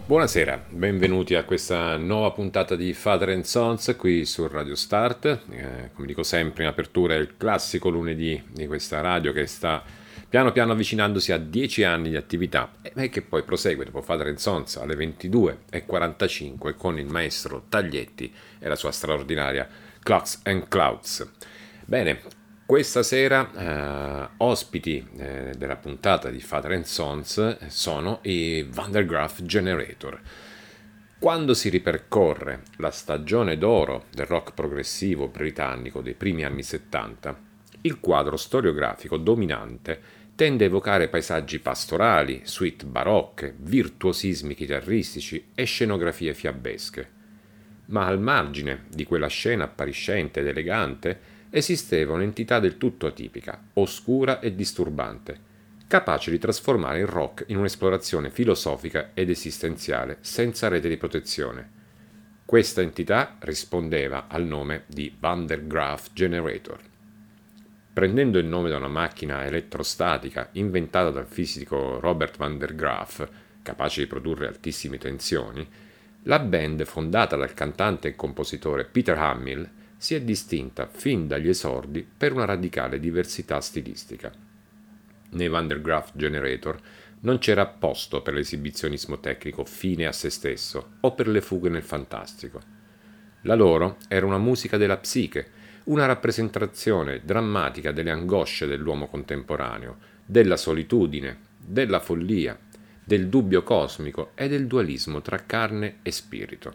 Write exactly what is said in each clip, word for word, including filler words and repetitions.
Buonasera, benvenuti a questa nuova puntata di Father and Sons qui su Radio Start. Eh, come dico sempre in apertura è il classico lunedì di questa radio che sta piano piano avvicinandosi a dieci anni di attività e che poi prosegue dopo Father and Sons alle ventidue e quarantacinque con il maestro Taglietti e la sua straordinaria Clocks and Clouds. Bene, questa sera eh, ospiti eh, della puntata di Father and Sons sono i Van der Graaf Generator. Quando si ripercorre la stagione d'oro del rock progressivo britannico dei primi anni settanta, il quadro storiografico dominante tende a evocare paesaggi pastorali, suite barocche, virtuosismi chitarristici e scenografie fiabesche. Ma al margine di quella scena appariscente ed elegante esisteva un'entità del tutto atipica, oscura e disturbante, capace di trasformare il rock in un'esplorazione filosofica ed esistenziale senza rete di protezione. Questa entità rispondeva al nome di Van der Graaf Generator. Prendendo il nome da una macchina elettrostatica inventata dal fisico Robert Van der Graaf, capace di produrre altissime tensioni, la band, fondata dal cantante e compositore Peter Hamill, si è distinta fin dagli esordi per una radicale diversità stilistica. Nei Van der Graaf Generator non c'era posto per l'esibizionismo tecnico fine a se stesso o per le fughe nel fantastico. La loro era una musica della psiche, una rappresentazione drammatica delle angosce dell'uomo contemporaneo, della solitudine, della follia, del dubbio cosmico e del dualismo tra carne e spirito.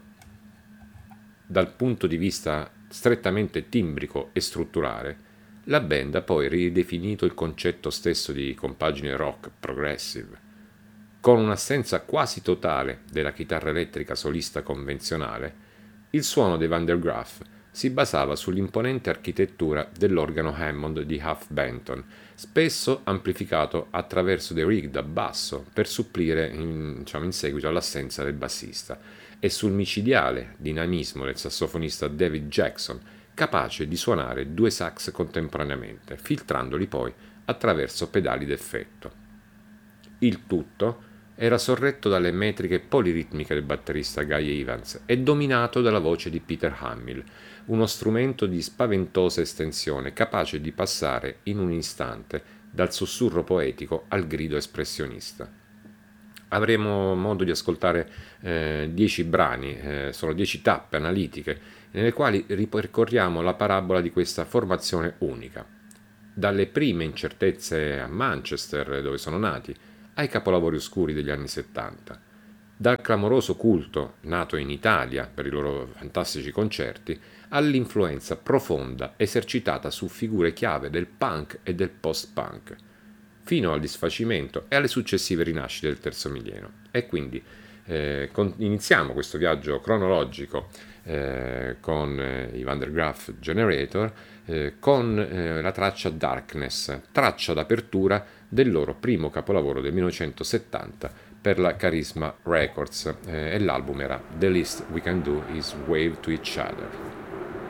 Dal punto di vista strettamente timbrico e strutturale, la band ha poi ridefinito il concetto stesso di compagine rock progressive. Con un'assenza quasi totale della chitarra elettrica solista convenzionale, il suono dei Van der Graaf si basava sull'imponente architettura dell'organo Hammond di Huff Benton, spesso amplificato attraverso dei rig da basso per supplire in, diciamo, in seguito all'assenza del bassista, e sul micidiale dinamismo del sassofonista David Jackson, capace di suonare due sax contemporaneamente, filtrandoli poi attraverso pedali d'effetto. Il tutto era sorretto dalle metriche poliritmiche del batterista Guy Evans e dominato dalla voce di Peter Hamill, uno strumento di spaventosa estensione capace di passare in un istante dal sussurro poetico al grido espressionista. Avremo modo di ascoltare eh, dieci brani, eh, sono dieci tappe analitiche, nelle quali ripercorriamo la parabola di questa formazione unica. Dalle prime incertezze a Manchester, dove sono nati, ai capolavori oscuri degli anni settanta. Dal clamoroso culto nato in Italia per i loro fantastici concerti, all'influenza profonda esercitata su figure chiave del punk e del post-punk, fino al disfacimento e alle successive rinascite del terzo millennio. E quindi eh, con, iniziamo questo viaggio cronologico eh, con eh, i Van der Graaf Generator eh, con eh, la traccia Darkness, traccia d'apertura del loro primo capolavoro del millenovecentosettanta per la Charisma Records, eh, e l'album era The Least We Can Do Is Wave to Each Other.